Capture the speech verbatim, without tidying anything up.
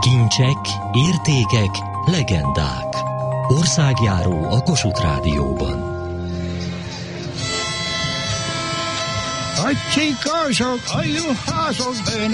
Kincsek, értékek, legendák. Országjáró a Kossuth Rádióban. A csíkosok, a juhászok,